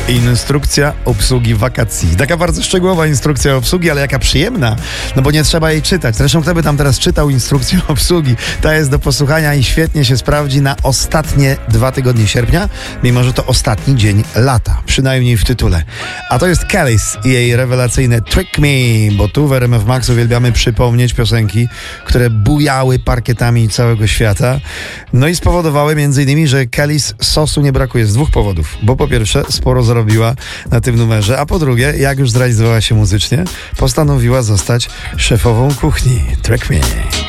Instrukcja obsługi wakacji. Taka bardzo szczegółowa instrukcja obsługi, ale jaka przyjemna, no bo nie trzeba jej czytać. Zresztą kto by tam teraz czytał instrukcję obsługi? Ta jest do posłuchania i świetnie się sprawdzi na ostatnie 2 tygodnie sierpnia, mimo że to ostatni dzień lata, przynajmniej w tytule. A to jest Kelis i jej rewelacyjne Trick Me, bo tu w RMF Max uwielbiamy przypomnieć piosenki, które bujały parkietami całego świata. No i spowodowały m.in., że Kelis sosu nie brakuje z 2 powodów. Bo po pierwsze sporo zarobiła na tym numerze, a po drugie, jak już zrealizowała się muzycznie, postanowiła zostać szefową kuchni. Trick Me.